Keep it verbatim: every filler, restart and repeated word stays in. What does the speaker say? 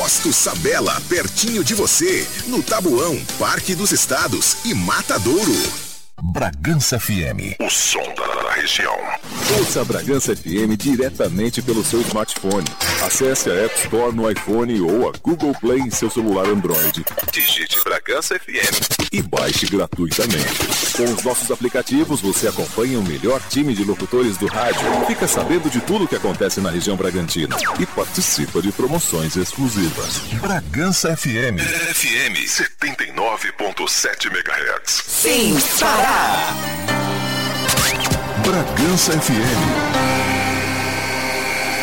Posto Sabela, pertinho de você, no Tabuão, Parque dos Estados e Matadouro. Bragança F M, o som da região. Ouça a Bragança F M diretamente pelo seu smartphone. Acesse a App Store no iPhone ou a Google Play em seu celular Android. Digite Bragança F M e baixe gratuitamente. Com os nossos aplicativos, você acompanha o melhor time de locutores do rádio, fica sabendo de tudo o que acontece na região Bragantina e participa de promoções exclusivas. Bragança F M. F M setenta e nove ponto sete megahertz. Sem parar. Bragança F M.